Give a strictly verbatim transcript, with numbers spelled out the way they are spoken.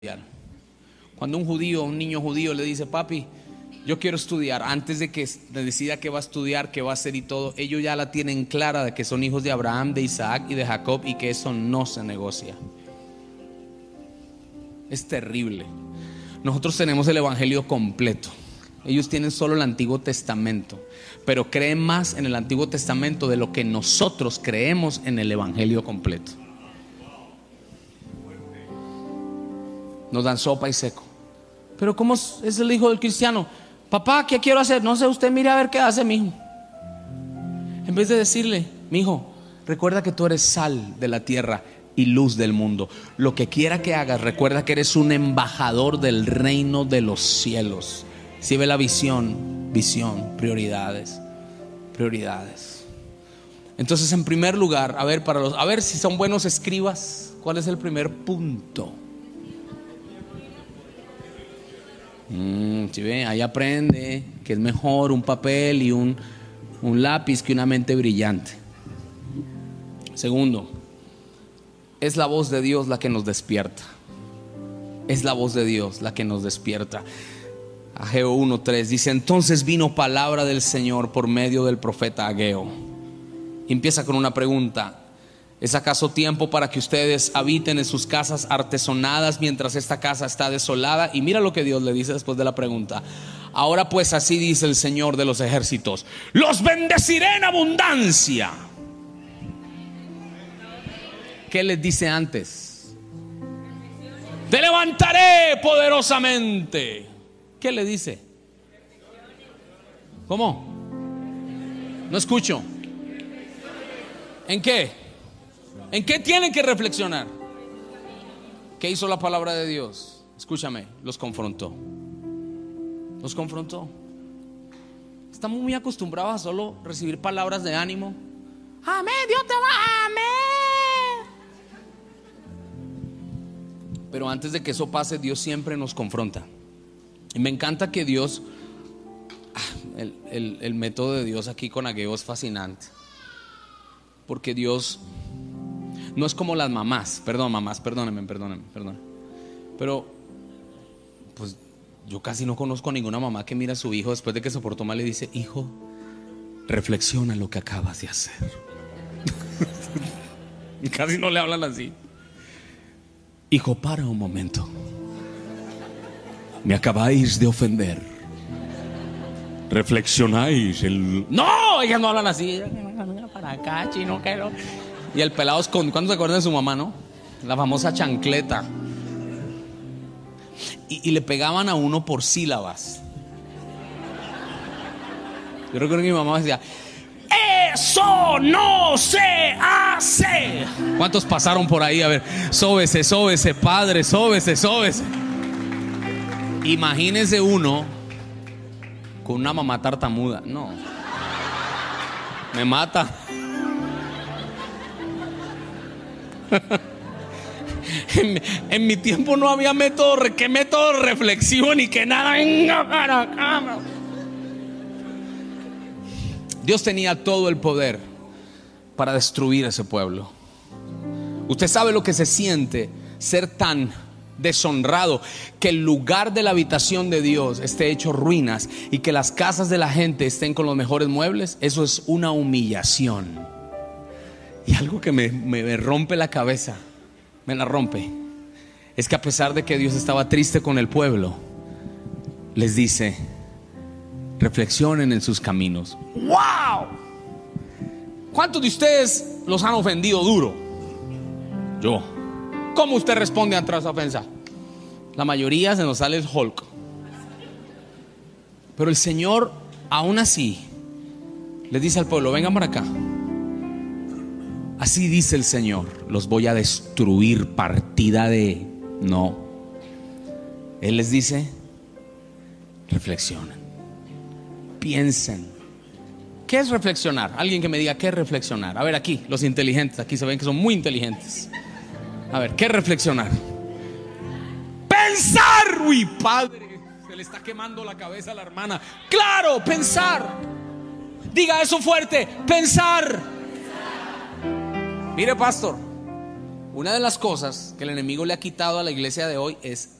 Cuando un judío, un niño judío le dice: papi, yo quiero estudiar, antes de que decida qué va a estudiar, qué va a hacer y todo, ellos ya la tienen clara de que son hijos de Abraham, de Isaac y de Jacob, y que eso no se negocia. Es terrible. Nosotros tenemos el evangelio completo. Ellos tienen solo el Antiguo Testamento, pero creen más en el Antiguo Testamento de lo que nosotros creemos en el evangelio completo. Nos dan sopa y seco. Pero ¿cómo es el hijo del cristiano? Papá, ¿qué quiero hacer? No sé, usted mire a ver qué hace, mijo. En vez de decirle: mijo, recuerda que tú eres sal de la tierra y luz del mundo. Lo que quiera que hagas, recuerda que eres un embajador del reino de los cielos. Si ve la visión, visión, prioridades, prioridades. Entonces, en primer lugar, a ver, para los, a ver si son buenos escribas, ¿cuál es el primer punto? Mm, si ve, ahí aprende que es mejor un papel y un, un lápiz que una mente brillante. Segundo, es la voz de Dios la que nos despierta. Es la voz de Dios la que nos despierta. Ageo uno tres dice: entonces vino palabra del Señor por medio del profeta Ageo. Y empieza con una pregunta: ¿es acaso tiempo para que ustedes habiten en sus casas artesonadas mientras esta casa está desolada? Y mira lo que Dios le dice después de la pregunta: ahora pues así dice el Señor de los ejércitos: los bendeciré en abundancia. ¿Qué les dice antes? Te levantaré poderosamente. ¿Qué le dice? ¿Cómo? No escucho. ¿En qué? ¿En qué tienen que reflexionar? ¿Qué hizo la palabra de Dios? Escúchame, los confrontó. Los confrontó. Estamos muy acostumbrados a solo recibir palabras de ánimo. Amén, Dios te va, amén. Pero antes de que eso pase, Dios siempre nos confronta. Y me encanta que Dios, el, el, el método de Dios aquí con Ageo es fascinante. Porque Dios no es como las mamás. Perdón, mamás, perdónenme, perdónenme, perdónenme. Pero, pues, yo casi no conozco a ninguna mamá que mira a su hijo después de que se portó mal y le dice: hijo, reflexiona lo que acabas de hacer. Y casi no le hablan así. Hijo, para un momento. Me acabáis de ofender. Reflexionáis el... No, ellas no hablan así. Para acá, chino, que no. Y el pelado es con... ¿Cuándo se acuerdan de su mamá, no? La famosa chancleta. Y, y le pegaban a uno por sílabas. Yo recuerdo que mi mamá decía: eso no se hace. ¿Cuántos pasaron por ahí? A ver, sóbese, sóbese, padre, sóbese, sóbese. Imagínese uno con una mamá tartamuda. No, me mata. en, en mi tiempo no había método, ¿qué método reflexivo ni que nada? Venga para acá. Dios tenía todo el poder para destruir a ese pueblo. Usted sabe lo que se siente ser tan deshonrado, que el lugar de la habitación de Dios esté hecho ruinas y que las casas de la gente estén con los mejores muebles. Eso es una humillación. Y algo que me, me rompe la cabeza, me la rompe, es que a pesar de que Dios estaba triste con el pueblo, les dice: reflexionen en sus caminos. ¡Wow! ¿Cuántos de ustedes los han ofendido duro? Yo. ¿Cómo usted responde ante esa ofensa? La mayoría se nos sale el Hulk. Pero el Señor, aún así, les dice al pueblo: vengan para acá. Así dice el Señor: los voy a destruir. Partida de... No. Él les dice: reflexionen, piensen. ¿Qué es reflexionar? Alguien que me diga: ¿qué es reflexionar? A ver, aquí, los inteligentes, aquí se ven que son muy inteligentes. A ver, ¿qué es reflexionar? Pensar. Uy, padre, se le está quemando la cabeza a la hermana. Claro, pensar. Diga eso fuerte: pensar. Mire, pastor, Una de las cosas que el enemigo le ha quitado a la iglesia de hoy es